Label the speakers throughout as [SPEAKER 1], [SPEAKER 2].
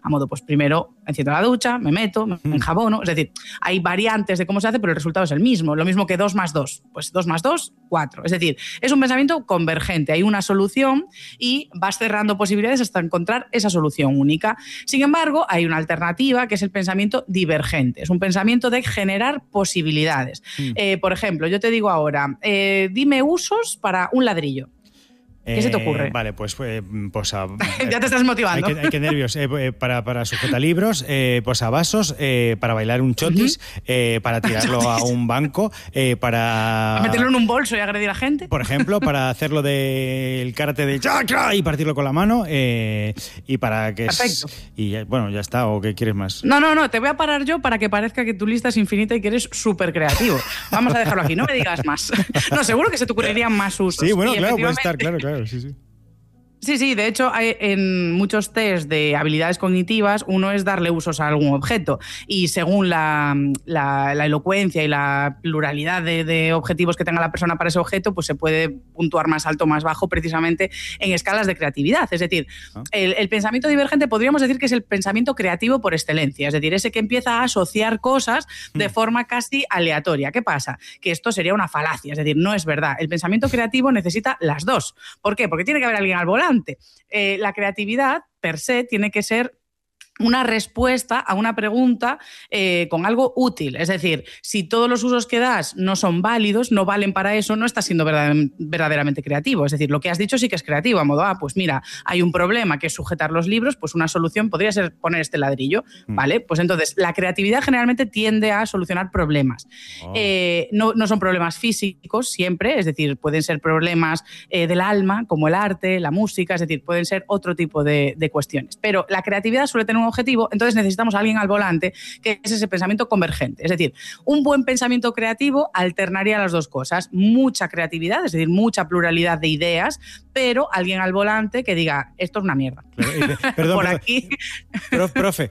[SPEAKER 1] A modo, pues primero enciendo la ducha, me meto, me enjabono. Es decir, hay variantes de cómo se hace, pero el resultado es el mismo. Lo mismo que 2 más 2. Pues 2 más 2, 4. Es decir, es un pensamiento convergente. Hay una solución y vas cerrando posibilidades hasta encontrar esa solución única. Sin embargo, hay una alternativa que es el pensamiento divergente. Es un pensamiento de generar posibilidades. Por ejemplo, yo te digo ahora, dime usos para un ladrillo. ¿Qué se te ocurre?
[SPEAKER 2] Vale, pues
[SPEAKER 1] ya te estás motivando.
[SPEAKER 2] Hay que nervios. Para sujetalibros, posavasos, para bailar un chotis, para tirarlo a un banco, para
[SPEAKER 1] meterlo en un bolso y agredir a gente.
[SPEAKER 2] Por ejemplo, para hacerlo del karate de cha-cha y partirlo con la mano, y para que...
[SPEAKER 1] Perfecto.
[SPEAKER 2] Y bueno, ya está. ¿O qué quieres más?
[SPEAKER 1] No, te voy a parar yo para que parezca que tu lista es infinita y que eres súper creativo. Vamos a dejarlo aquí, no me digas más. No, seguro que se te ocurrirían más usos.
[SPEAKER 2] Sí, bueno, claro, puede estar, claro. Sí.
[SPEAKER 1] Sí, de hecho hay en muchos test de habilidades cognitivas uno es darle usos a algún objeto y según la elocuencia y la pluralidad de objetivos que tenga la persona para ese objeto, pues se puede puntuar más alto o más bajo precisamente en escalas de creatividad. Es decir, el pensamiento divergente podríamos decir que es el pensamiento creativo por excelencia, es decir, ese que empieza a asociar cosas de forma casi aleatoria. ¿Qué pasa? Que esto sería una falacia, es decir, no es verdad. El pensamiento creativo necesita las dos. ¿Por qué? Porque tiene que haber alguien al volante. La creatividad, per se, tiene que ser una respuesta a una pregunta con algo útil. Es decir, si todos los usos que das no son válidos, no valen para eso, no estás siendo verdaderamente creativo. Es decir, lo que has dicho sí que es creativo, a modo, pues mira, hay un problema que es sujetar los libros, pues una solución podría ser poner este ladrillo, ¿vale? Pues entonces, la creatividad generalmente tiende a solucionar problemas. No son problemas físicos siempre, es decir, pueden ser problemas del alma, como el arte, la música, es decir, pueden ser otro tipo de cuestiones. Pero la creatividad suele tener un objetivo, entonces necesitamos a alguien al volante que es ese pensamiento convergente. Es decir, un buen pensamiento creativo alternaría las dos cosas. Mucha creatividad, es decir, mucha pluralidad de ideas, pero alguien al volante que diga, esto es una mierda.
[SPEAKER 2] Perdón,
[SPEAKER 1] por aquí.
[SPEAKER 2] Profe,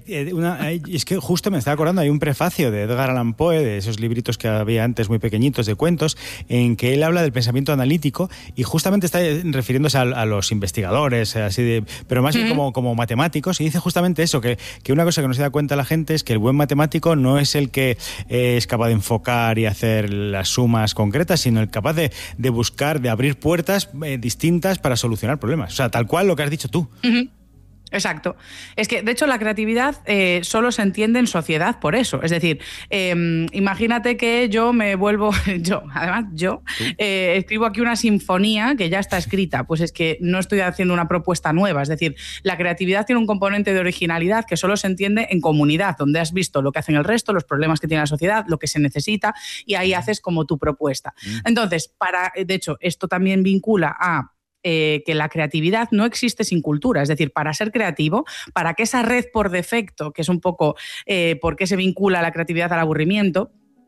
[SPEAKER 2] es que justo me estaba acordando, hay un prefacio de Edgar Allan Poe, de esos libritos que había antes muy pequeñitos de cuentos, en que él habla del pensamiento analítico y justamente está refiriéndose a los investigadores, pero más bien como matemáticos, y dice justamente eso, que una cosa que no se da cuenta la gente es que el buen matemático no es el que es capaz de enfocar y hacer las sumas concretas, sino el capaz de buscar, de abrir puertas distintas para solucionar problemas. O sea, tal cual lo que has dicho tú.
[SPEAKER 1] Exacto. Es que, de hecho, la creatividad solo se entiende en sociedad por eso. Es decir, imagínate que yo me vuelvo... Yo escribo aquí una sinfonía que ya está escrita. Pues es que no estoy haciendo una propuesta nueva. Es decir, la creatividad tiene un componente de originalidad que solo se entiende en comunidad, donde has visto lo que hacen el resto, los problemas que tiene la sociedad, lo que se necesita, y ahí haces como tu propuesta. Entonces, de hecho, esto también vincula a que la creatividad no existe sin cultura. Es decir, para ser creativo, para que esa red por defecto, que es un poco por qué se vincula la creatividad al aburrimiento,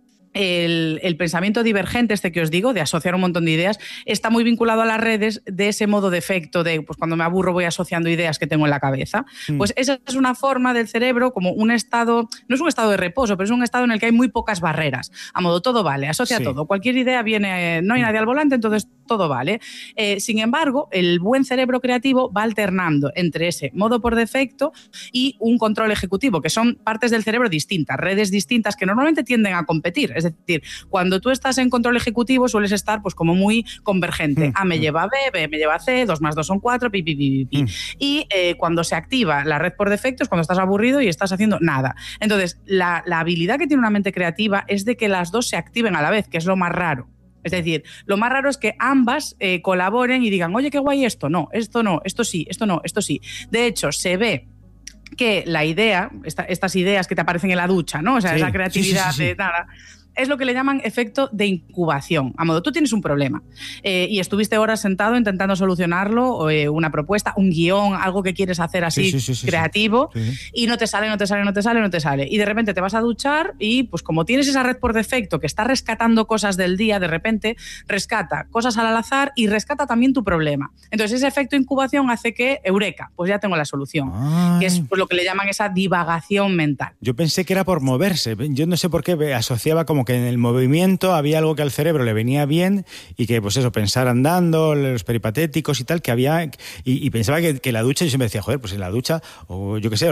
[SPEAKER 1] el pensamiento divergente, que os digo, de asociar un montón de ideas, está muy vinculado a las redes de ese modo de efecto de, pues cuando me aburro voy asociando ideas que tengo en la cabeza. Pues esa es una forma del cerebro, como un estado, no es un estado de reposo, pero es un estado en el que hay muy pocas barreras. A modo, todo vale, asocia todo. Cualquier idea viene, no hay nadie al volante, entonces todo vale. Sin embargo, el buen cerebro creativo va alternando entre ese modo por defecto y un control ejecutivo, que son partes del cerebro distintas, redes distintas que normalmente tienden a competir. Es decir, cuando tú estás en control ejecutivo sueles estar pues como muy convergente. A me lleva a B, B me lleva a C, 2 más 2 son 4, pi, pi, pi, pi. Y cuando se activa la red por defecto es cuando estás aburrido y estás haciendo nada. Entonces, la habilidad que tiene una mente creativa es de que las dos se activen a la vez, que es lo más raro. Es decir, lo más raro es que ambas colaboren y digan, oye, qué guay esto no, esto sí, esto no, esto sí. De hecho, se ve que la idea, estas ideas que te aparecen en la ducha, ¿no? O sea, esa creatividad de nada, es lo que le llaman efecto de incubación. A modo, tú tienes un problema y estuviste horas sentado intentando solucionarlo, una propuesta, un guión, algo que quieres hacer así creativo, y no te sale. Y de repente te vas a duchar y pues como tienes esa red por defecto que está rescatando cosas del día, de repente rescata cosas al azar y rescata también tu problema. Entonces ese efecto de incubación hace que, eureka, pues ya tengo la solución. Que es pues, lo que le llaman esa divagación mental.
[SPEAKER 2] Yo pensé que era por moverse. Yo no sé por qué asociaba como que en el movimiento había algo que al cerebro le venía bien y que, pues eso, pensar andando, los peripatéticos y tal, que había... Y pensaba que la ducha, yo siempre decía, joder, pues en la ducha, o yo qué sé,